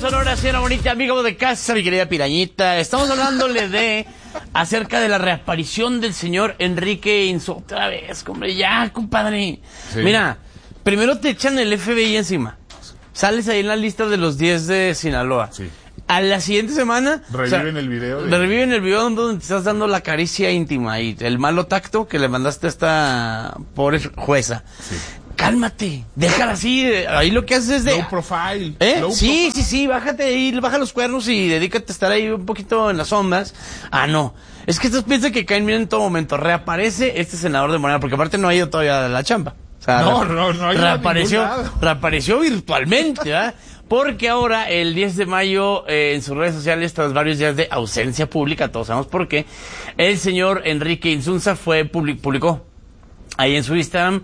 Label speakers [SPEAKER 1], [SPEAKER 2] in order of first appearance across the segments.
[SPEAKER 1] Sonora, señora bonita, amigo de casa, mi querida Pirañita. Estamos hablándole acerca de la reaparición del señor Enrique Insu. Otra vez, hombre, ya, compadre. Sí. Mira, primero te echan el FBI encima. Sales ahí en la lista de los 10 de Sinaloa. Sí. A la siguiente semana...
[SPEAKER 2] Reviven el video.
[SPEAKER 1] Reviven el video donde te estás dando la caricia íntima y el malo tacto que le mandaste a esta pobre jueza. Sí. Cálmate, déjala así, ahí lo que haces es de...
[SPEAKER 2] Low profile.
[SPEAKER 1] Sí, bájate ahí, baja los cuernos y dedícate a estar ahí un poquito en las sombras. Ah, no, es que estos piensan que caen bien en todo momento. Reaparece este senador de Morena, porque aparte no ha ido todavía a la chamba. O sea,
[SPEAKER 2] no hay
[SPEAKER 1] reapareció virtualmente, ¿verdad? Porque ahora, el 10 de mayo, en sus redes sociales, tras varios días de ausencia pública, todos sabemos por qué, el señor Enrique Insunza publicó ahí en su Instagram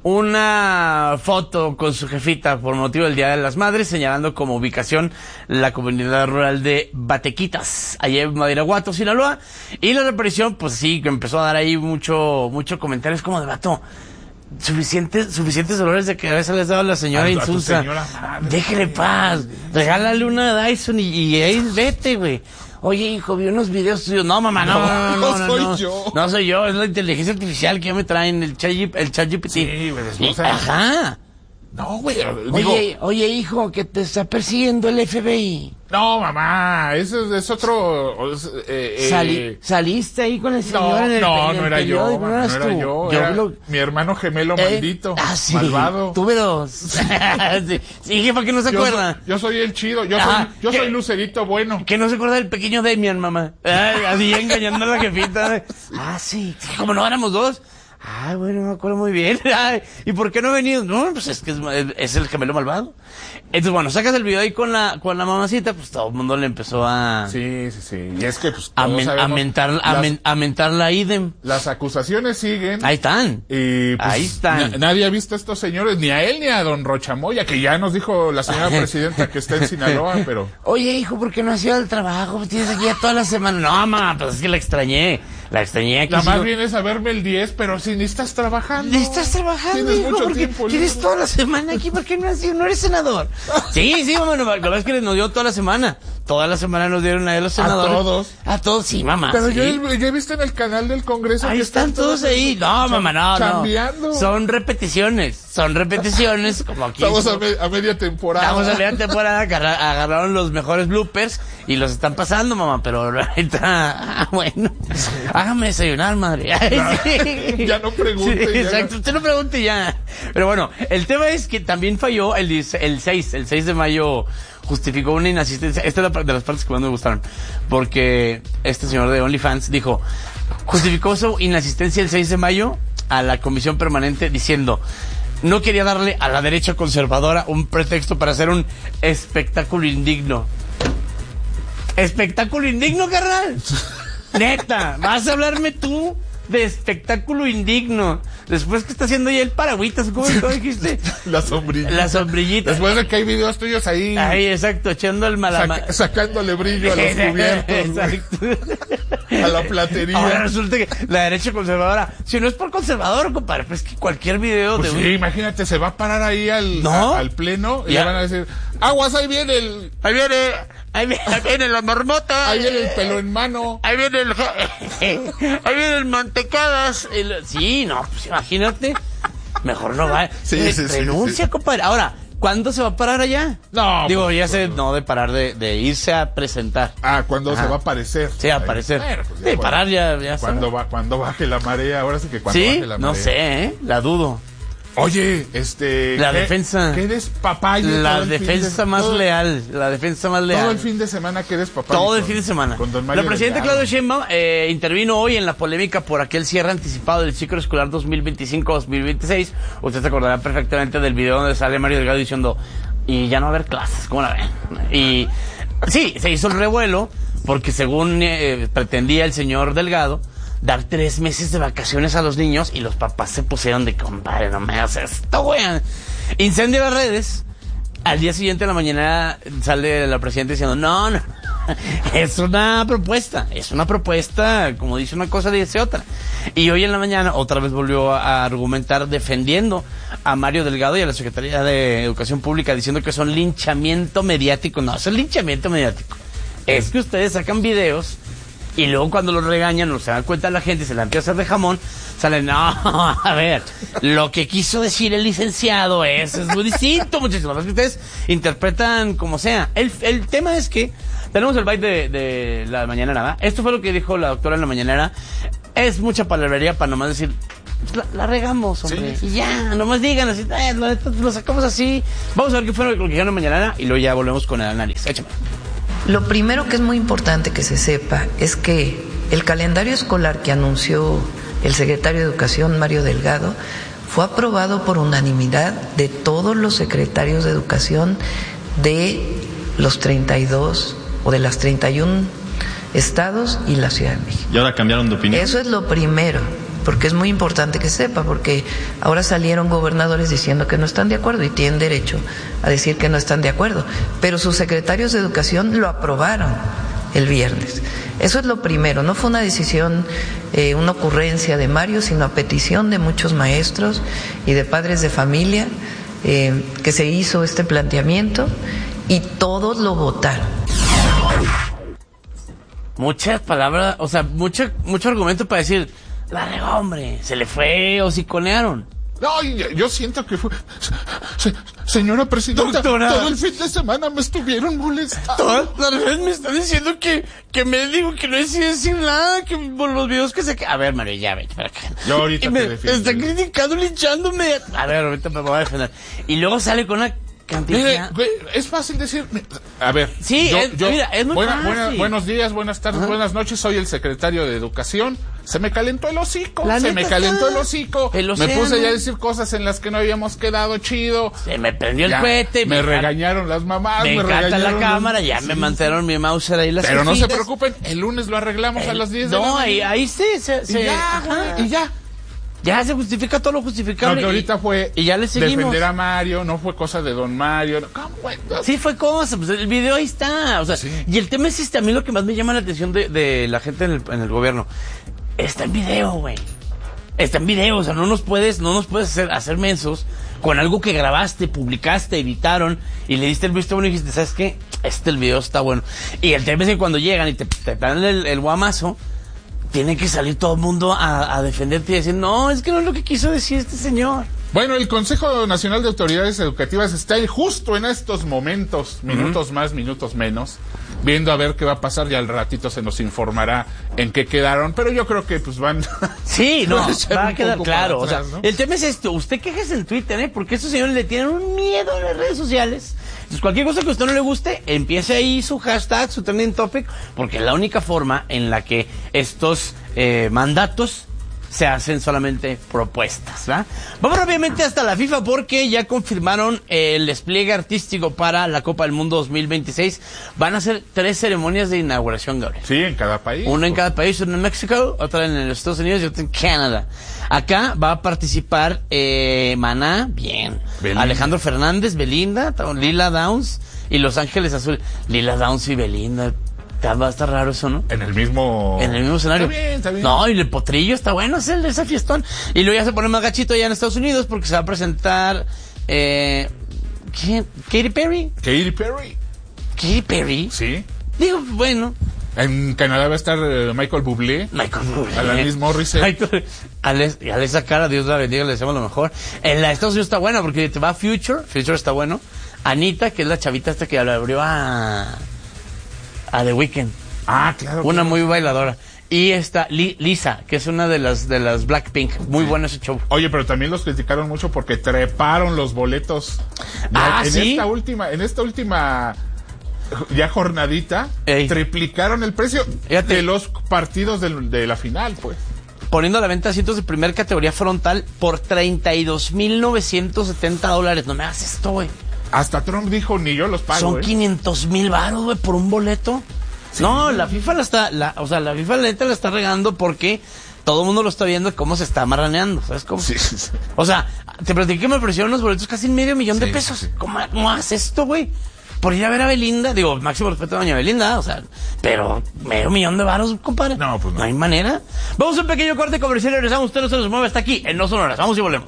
[SPEAKER 1] una foto con su jefita por motivo del Día de las Madres, señalando como ubicación la comunidad rural de Batequitas, allá en Badiraguato, Sinaloa. Y la reaparición, pues sí, que empezó a dar ahí mucho comentarios como de vato. Suficientes dolores de que a veces les daba a la señora Insunza. Déjele paz, regálale una Dyson y ahí vete, güey. Oye, hijo, vi unos videos tuyos. No, mamá, no. No soy yo, es la inteligencia artificial que ya me traen, el ChatGPT.
[SPEAKER 2] Sí, güey,
[SPEAKER 1] Ajá.
[SPEAKER 2] No, güey.
[SPEAKER 1] Oye, hijo, que te está persiguiendo el FBI.
[SPEAKER 2] No, mamá, eso es otro...
[SPEAKER 1] ¿Saliste ahí con el señor en el
[SPEAKER 2] No era yo, no era yo. Era mi hermano gemelo maldito,
[SPEAKER 1] sí,
[SPEAKER 2] malvado.
[SPEAKER 1] Tuve dos. sí, jefa, que no se acuerda.
[SPEAKER 2] Yo soy el chido, yo soy Lucerito bueno.
[SPEAKER 1] Que no se acuerda del pequeño Demian, mamá. Así engañando a la jefita. Sí, como no éramos dos. Bueno, me acuerdo muy bien. ¿Y por qué no ha venido? No, pues es que es el gemelo malvado. Entonces, bueno, sacas el video ahí con la mamacita, pues todo el mundo le empezó a...
[SPEAKER 2] Sí. Y es que, pues,
[SPEAKER 1] a mentar la idem.
[SPEAKER 2] Las acusaciones siguen.
[SPEAKER 1] Ahí están.
[SPEAKER 2] Y, pues,
[SPEAKER 1] ahí están.
[SPEAKER 2] Nadie ha visto a estos señores, ni a él ni a don Rochamoya, que ya nos dijo la señora presidenta que está en Sinaloa, pero...
[SPEAKER 1] Oye, hijo, ¿por qué no has ido al trabajo? Tienes aquí ya toda la semana. No, mamá, pues es que la extrañé aquí.
[SPEAKER 2] La más bien es a verme el 10, pero si ni estás trabajando. Tienes
[SPEAKER 1] hijo,
[SPEAKER 2] mucho tiempo.
[SPEAKER 1] Tienes toda la semana aquí, ¿por qué no has ido? ¿No eres senador? Sí, mamá, la verdad es que nos dio toda la semana. Toda la semana nos dieron a los senadores. A todos, sí, mamá.
[SPEAKER 2] Pero
[SPEAKER 1] sí.
[SPEAKER 2] yo he visto en el canal del Congreso
[SPEAKER 1] ahí
[SPEAKER 2] que
[SPEAKER 1] están todos ahí. No, mamá, no.
[SPEAKER 2] Chambeando.
[SPEAKER 1] Son repeticiones como aquí.
[SPEAKER 2] Estamos a media temporada.
[SPEAKER 1] Agarraron los mejores bloopers y los están pasando, mamá, pero ahorita, bueno, hágame desayunar, madre.
[SPEAKER 2] Ya no pregunte.
[SPEAKER 1] Sí, exacto, usted no pregunte ya. Pero bueno, el tema es que también falló el 6 de mayo. Justificó una inasistencia. Esta es de las partes que más me gustaron. Porque este señor de OnlyFans dijo, justificó su inasistencia el 6 de mayo a la comisión permanente diciendo, no quería darle a la derecha conservadora un pretexto para hacer un espectáculo indigno. ¿Espectáculo indigno, carnal? Neta, ¿vas a hablarme tú de espectáculo indigno? Después que está haciendo ya el paragüitas, ¿cómo dijiste?
[SPEAKER 2] La sombrillita. Después de que hay videos tuyos ahí.
[SPEAKER 1] Ahí, exacto, echando el
[SPEAKER 2] sacándole brillo a los cubiertos.
[SPEAKER 1] Exacto.
[SPEAKER 2] A la platería.
[SPEAKER 1] Ahora resulta que la derecha conservadora, si no es por conservador, compadre, pues es que cualquier video
[SPEAKER 2] pues sí, imagínate, se va a parar ahí al pleno y le van a decir, aguas, ahí viene la marmota. Ahí viene el pelo en mano.
[SPEAKER 1] Ahí viene el mantecadas. Sí, no, pues imagínate. Mejor no va. Renuncia, compadre. Ahora, ¿cuándo se va a parar allá?
[SPEAKER 2] No.
[SPEAKER 1] Digo, ya sé, no de parar de irse a presentar.
[SPEAKER 2] ¿Cuándo se va a aparecer?
[SPEAKER 1] Sí, a aparecer.
[SPEAKER 2] Pues
[SPEAKER 1] de parar ya.
[SPEAKER 2] Cuando baje la marea, ahora sí que cuando baje la marea.
[SPEAKER 1] No sé, la dudo.
[SPEAKER 2] Oye,
[SPEAKER 1] la defensa.
[SPEAKER 2] ¿Qué despapalle?
[SPEAKER 1] La defensa más leal.
[SPEAKER 2] Todo el fin de semana que despapalle.
[SPEAKER 1] Todo el fin de semana. La presidenta Claudia Sheinbaum intervino hoy en la polémica por aquel cierre anticipado del ciclo escolar 2025-2026. Usted se acordará perfectamente del video donde sale Mario Delgado diciendo, y ya no va a haber clases, ¿cómo la ven? Y sí, se hizo el revuelo porque según pretendía el señor Delgado, dar 3 meses de vacaciones a los niños y los papás se pusieron de, compadre, no me hagas esto, güey. Incendio las redes. Al día siguiente de la mañana sale la presidenta diciendo, no, es una propuesta, como dice una cosa, dice otra. Y hoy en la mañana otra vez volvió a argumentar defendiendo a Mario Delgado y a la Secretaría de Educación Pública, diciendo que son linchamiento mediático. No, es linchamiento mediático. Es que ustedes sacan videos y luego cuando los regañan o se dan cuenta la gente y se la empieza a hacer de jamón, salen, no, a ver, lo que quiso decir el licenciado es muy distinto, muchísimas veces que ustedes interpretan como sea. El tema es que tenemos el byte de la mañanera, ¿verdad? Esto fue lo que dijo la doctora en la mañanera. Es mucha palabrería para nomás decir, la regamos, hombre. Sí. Y ya, nomás digan así, lo sacamos así. Vamos a ver qué fue lo que dijeron en la mañanera y luego ya volvemos con el análisis. Échame.
[SPEAKER 3] Lo primero que es muy importante que se sepa es que el calendario escolar que anunció el secretario de Educación, Mario Delgado, fue aprobado por unanimidad de todos los secretarios de Educación de los 32 o de las 31 estados y la Ciudad de México.
[SPEAKER 4] ¿Y ahora cambiaron de opinión?
[SPEAKER 3] Eso es lo primero, porque es muy importante que sepa, porque ahora salieron gobernadores diciendo que no están de acuerdo y tienen derecho a decir que no están de acuerdo, pero sus secretarios de Educación lo aprobaron el viernes. Eso es lo primero, no fue una decisión, una ocurrencia de Mario, sino a petición de muchos maestros y de padres de familia que se hizo este planteamiento y todos lo votaron.
[SPEAKER 1] Muchas palabras, o sea, mucho argumento para decir, la regó, hombre, se le fue, hociconearon.
[SPEAKER 2] No, yo siento que fue... Señora presidenta,
[SPEAKER 1] doctora,
[SPEAKER 2] todo el fin de semana me estuvieron molestando.
[SPEAKER 1] Todas las veces me están diciendo que me digo que no decía decir nada, que por los videos que se... A ver, Mario, ya vete para acá.
[SPEAKER 2] Yo ahorita
[SPEAKER 1] me están criticando, linchándome. A ver, ahorita me voy a defender. Y luego sale con una cantidad...
[SPEAKER 2] Es fácil decir... A ver,
[SPEAKER 1] sí, mira, es muy fácil.
[SPEAKER 2] Buenos días, buenas tardes, buenas noches, soy el secretario de Educación. Se me calentó el hocico, me puse ya a decir cosas en las que no habíamos quedado chido.
[SPEAKER 1] Se me prendió el cohete.
[SPEAKER 2] Me regañaron las mamás.
[SPEAKER 1] Me encanta la cámara, ya me mandaron mi mouse ahí las
[SPEAKER 2] Pero no se preocupen, el lunes lo arreglamos a las 10 de la mañana.
[SPEAKER 1] No, ahí sí,
[SPEAKER 2] y ya.
[SPEAKER 1] Ya se justifica todo lo justificable.
[SPEAKER 2] No, que ahorita fue
[SPEAKER 1] y ya le seguimos.
[SPEAKER 2] Defender a Mario, no fue cosa de don Mario. ¿Cómo?
[SPEAKER 1] Sí fue cosa, pues el video ahí está. O sea, sí. Y el tema es a mí lo que más me llama la atención de la gente en el gobierno. Está en video, güey. Está en video, o sea, no nos puedes hacer mensos con algo que grabaste, publicaste, editaron y le diste el visto bueno y dijiste, ¿sabes qué? El video está bueno. Y el tema es que cuando llegan y te dan el guamazo, tiene que salir todo el mundo a defenderte y decir, no, es que no es lo que quiso decir este señor.
[SPEAKER 2] Bueno, el Consejo Nacional de Autoridades Educativas está justo en estos momentos, minutos más, minutos menos, viendo a ver qué va a pasar, y al ratito se nos informará en qué quedaron, pero yo creo que pues van...
[SPEAKER 1] Sí, no, va a quedar claro, atrás, o sea, ¿no? El tema es esto, usted quéjese en Twitter, porque estos señores le tienen un miedo a las redes sociales. Entonces, cualquier cosa que a usted no le guste, empiece ahí su hashtag, su trending topic, porque es la única forma en la que estos mandatos se hacen solamente propuestas, ¿verdad? Vamos rápidamente hasta la FIFA porque ya confirmaron el despliegue artístico para la Copa del Mundo 2026. Van a ser 3 ceremonias de inauguración, Gabriel.
[SPEAKER 2] Sí, en cada país.
[SPEAKER 1] Una en cada país, una en México, otra en los Estados Unidos y otra en Canadá. Acá va a participar Maná, bien. Belinda. Alejandro Fernández, Belinda, Lila Downs y Los Ángeles Azules. Lila Downs y Belinda. Va a estar raro eso, ¿no?
[SPEAKER 2] En el mismo
[SPEAKER 1] escenario.
[SPEAKER 2] Está bien.
[SPEAKER 1] No, y el potrillo está bueno, es ese fiestón. Y luego ya se pone más gachito allá en Estados Unidos porque se va a presentar ¿quién? Katy Perry. Katy Perry.
[SPEAKER 2] Sí.
[SPEAKER 1] Digo, bueno.
[SPEAKER 2] En Canadá va a estar Michael Bublé. Alanis Morissette.
[SPEAKER 1] Alexa Cara, Dios la bendiga, le deseamos lo mejor. En la Estados Unidos está buena porque te va Future está bueno. Anita, que es la chavita esta que le abrió a The Weeknd.
[SPEAKER 2] Ah, claro.
[SPEAKER 1] Una muy bailadora. Y está Lisa, que es una de las Blackpink. Muy bueno ese show.
[SPEAKER 2] Oye, pero también los criticaron mucho porque treparon los boletos.
[SPEAKER 1] ¿Sí?
[SPEAKER 2] En esta última ya jornadita, triplicaron el precio de los partidos de la final, pues.
[SPEAKER 1] Poniendo a la venta asientos de primer categoría frontal por $32,970. No me hagas esto, güey.
[SPEAKER 2] Hasta Trump dijo, ni yo los pago.
[SPEAKER 1] Son 500,000 baros, güey, por un boleto. Sí. No, la FIFA la FIFA la neta la está regando porque todo el mundo lo está viendo cómo se está marraneando, ¿sabes cómo? Sí. O sea, te platiqué que me ofrecieron unos boletos casi $500,000 de pesos. Sí. ¿Cómo haces esto, güey? por ir a ver a Belinda. Digo, máximo respeto a doña Belinda, o sea, pero medio millón de varos, compadre.
[SPEAKER 2] No, pues no.
[SPEAKER 1] No hay manera. Vamos a un pequeño corte comercial y regresamos. Usted no se nos mueve hasta aquí en No Sonoras. Vamos y volvemos.